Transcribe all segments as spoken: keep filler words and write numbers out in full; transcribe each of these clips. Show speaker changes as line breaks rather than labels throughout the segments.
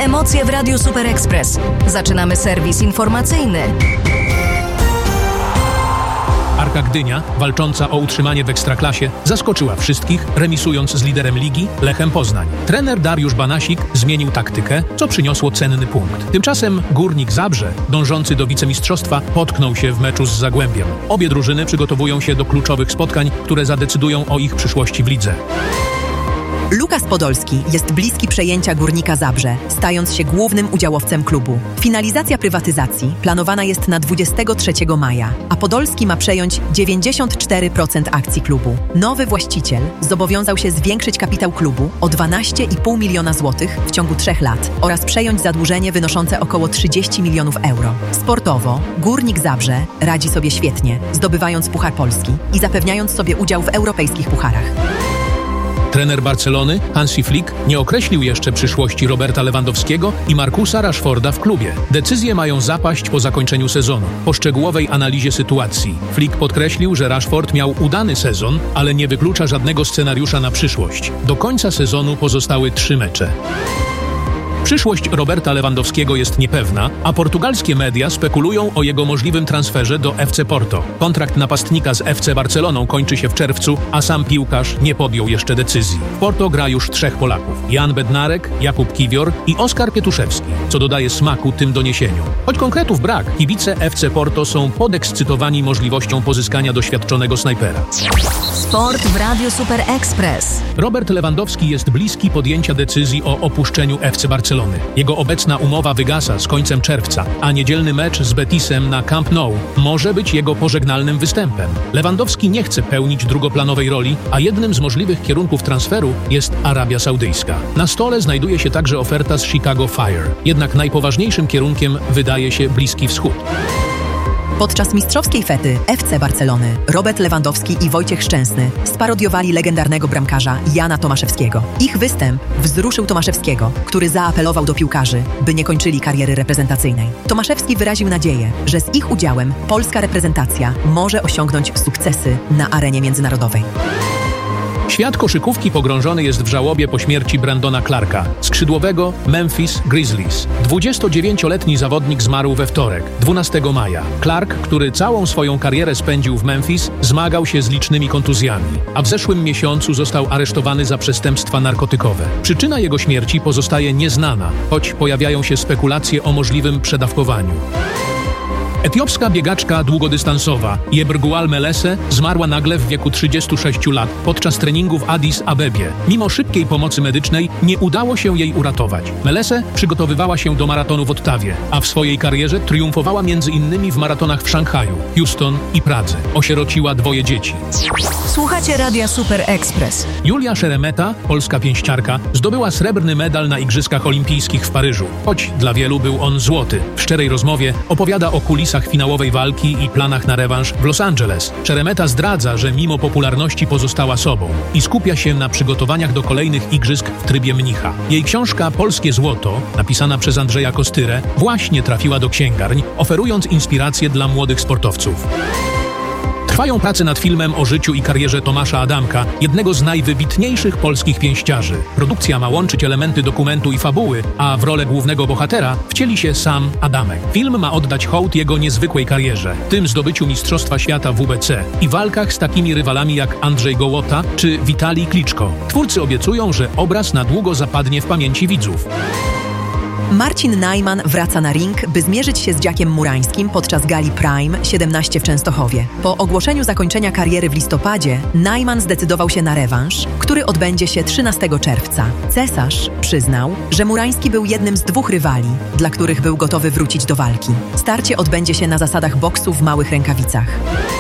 Emocje w Radiu Super Express. Zaczynamy serwis informacyjny.
Arka Gdynia, walcząca o utrzymanie w Ekstraklasie, zaskoczyła wszystkich, remisując z liderem ligi Lechem Poznań. Trener Dariusz Banasik zmienił taktykę, co przyniosło cenny punkt. Tymczasem Górnik Zabrze, dążący do wicemistrzostwa, potknął się w meczu z Zagłębiem. Obie drużyny przygotowują się do kluczowych spotkań, które zadecydują o ich przyszłości w lidze.
Lukas Podolski jest bliski przejęcia Górnika Zabrze, stając się głównym udziałowcem klubu. Finalizacja prywatyzacji planowana jest na dwudziestego trzeciego maja, a Podolski ma przejąć dziewięćdziesiąt cztery procent akcji klubu. Nowy właściciel zobowiązał się zwiększyć kapitał klubu o dwanaście i pół miliona złotych w ciągu trzech lat oraz przejąć zadłużenie wynoszące około trzydzieści milionów euro. Sportowo Górnik Zabrze radzi sobie świetnie, zdobywając Puchar Polski i zapewniając sobie udział w europejskich pucharach.
Trener Barcelony, Hansi Flick, nie określił jeszcze przyszłości Roberta Lewandowskiego i Marcusa Rashforda w klubie. Decyzje mają zapaść po zakończeniu sezonu, po szczegółowej analizie sytuacji. Flick podkreślił, że Rashford miał udany sezon, ale nie wyklucza żadnego scenariusza na przyszłość. Do końca sezonu pozostały trzy mecze. Przyszłość Roberta Lewandowskiego jest niepewna, a portugalskie media spekulują o jego możliwym transferze do F C Porto. Kontrakt napastnika z F C Barceloną kończy się w czerwcu, a sam piłkarz nie podjął jeszcze decyzji. W Porto gra już trzech Polaków: Jan Bednarek, Jakub Kiwior i Oskar Pietuszewski, co dodaje smaku tym doniesieniom. Choć konkretów brak, kibice F C Porto są podekscytowani możliwością pozyskania doświadczonego snajpera.
Sport w Radiu Super Express.
Robert Lewandowski jest bliski podjęcia decyzji o opuszczeniu F C Barcelony. Jego obecna umowa wygasa z końcem czerwca, a niedzielny mecz z Betisem na Camp Nou może być jego pożegnalnym występem. Lewandowski nie chce pełnić drugoplanowej roli, a jednym z możliwych kierunków transferu jest Arabia Saudyjska. Na stole znajduje się także oferta z Chicago Fire. Jednak najpoważniejszym kierunkiem wydaje się Bliski Wschód.
Podczas mistrzowskiej fety F C Barcelony Robert Lewandowski i Wojciech Szczęsny sparodiowali legendarnego bramkarza Jana Tomaszewskiego. Ich występ wzruszył Tomaszewskiego, który zaapelował do piłkarzy, by nie kończyli kariery reprezentacyjnej. Tomaszewski wyraził nadzieję, że z ich udziałem polska reprezentacja może osiągnąć sukcesy na arenie międzynarodowej.
Świat koszykówki pogrążony jest w żałobie po śmierci Brandona Clarka, skrzydłowego Memphis Grizzlies. dwudziestodziewięcioletni zawodnik zmarł we wtorek, dwunastego maja. Clark, który całą swoją karierę spędził w Memphis, zmagał się z licznymi kontuzjami, a w zeszłym miesiącu został aresztowany za przestępstwa narkotykowe. Przyczyna jego śmierci pozostaje nieznana, choć pojawiają się spekulacje o możliwym przedawkowaniu. Etiopska biegaczka długodystansowa Yebrgual Melese zmarła nagle w wieku trzydziestu sześciu lat podczas treningu w Addis Abebie. Mimo szybkiej pomocy medycznej nie udało się jej uratować. Melese przygotowywała się do maratonu w Ottawie, a w swojej karierze triumfowała między innymi w maratonach w Szanghaju, Houston i Pradze. Osierociła dwoje dzieci.
Słuchacie Radia Super Express.
Julia Szeremeta, polska pięściarka, zdobyła srebrny medal na Igrzyskach Olimpijskich w Paryżu, choć dla wielu był on złoty. W szczerej rozmowie opowiada o kulisach finałowej walki i planach na rewanż w Los Angeles. Szeremeta zdradza, że mimo popularności pozostała sobą i skupia się na przygotowaniach do kolejnych igrzysk w trybie mnicha. Jej książka Polskie Złoto, napisana przez Andrzeja Kostyrę, właśnie trafiła do księgarni, oferując inspirację dla młodych sportowców. Trwają prace nad filmem o życiu i karierze Tomasza Adamka, jednego z najwybitniejszych polskich pięściarzy. Produkcja ma łączyć elementy dokumentu i fabuły, a w rolę głównego bohatera wcieli się sam Adamek. Film ma oddać hołd jego niezwykłej karierze, tym zdobyciu Mistrzostwa Świata w W B C i walkach z takimi rywalami jak Andrzej Gołota czy Witalij Kliczko. Twórcy obiecują, że obraz na długo zapadnie w pamięci widzów.
Marcin Najman wraca na ring, by zmierzyć się z Jackiem Murańskim podczas gali Prime siedemnaście w Częstochowie. Po ogłoszeniu zakończenia kariery w listopadzie, Najman zdecydował się na rewanż, który odbędzie się trzynastego czerwca. Cesarz przyznał, że Murański był jednym z dwóch rywali, dla których był gotowy wrócić do walki. Starcie odbędzie się na zasadach boksu w małych rękawicach.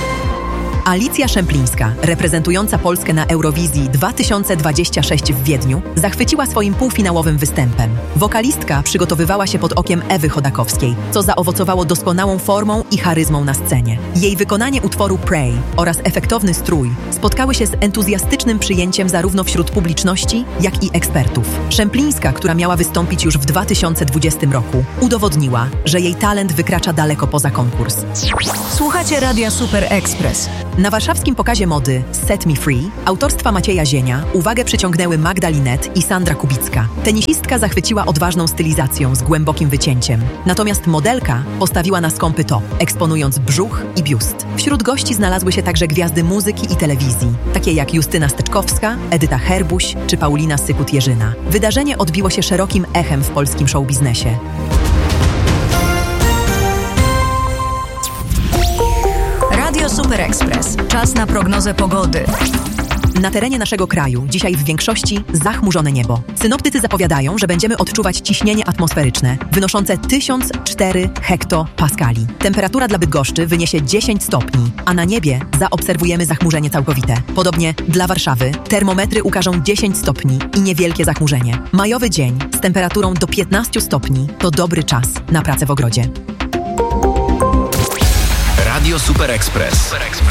Alicja Szemplińska, reprezentująca Polskę na Eurowizji dwa tysiące dwudziestym szóstym w Wiedniu, zachwyciła swoim półfinałowym występem. Wokalistka przygotowywała się pod okiem Ewy Chodakowskiej, co zaowocowało doskonałą formą i charyzmą na scenie. Jej wykonanie utworu Pray oraz efektowny strój spotkały się z entuzjastycznym przyjęciem zarówno wśród publiczności, jak i ekspertów. Szemplińska, która miała wystąpić już w dwa tysiące dwudziestym roku, udowodniła, że jej talent wykracza daleko poza konkurs.
Słuchacie Radia Super Express.
Na warszawskim pokazie mody Set Me Free autorstwa Macieja Zienia uwagę przyciągnęły Magda Linet i Sandra Kubicka. Tenisistka zachwyciła odważną stylizacją z głębokim wycięciem. Natomiast modelka postawiła na skąpy top, eksponując brzuch i biust. Wśród gości znalazły się także gwiazdy muzyki i telewizji, takie jak Justyna Steczkowska, Edyta Herbuś czy Paulina Sykut-Jerzyna. Wydarzenie odbiło się szerokim echem w polskim showbiznesie.
Radio Super Express. Czas na prognozę pogody.
Na terenie naszego kraju dzisiaj w większości zachmurzone niebo. Synoptycy zapowiadają, że będziemy odczuwać ciśnienie atmosferyczne wynoszące tysiąc cztery hektopaskali. Temperatura dla Bydgoszczy wyniesie dziesięć stopni, a na niebie zaobserwujemy zachmurzenie całkowite. Podobnie dla Warszawy termometry ukażą dziesięć stopni i niewielkie zachmurzenie. Majowy dzień z temperaturą do piętnastu stopni to dobry czas na pracę w ogrodzie.
Radio Super Express.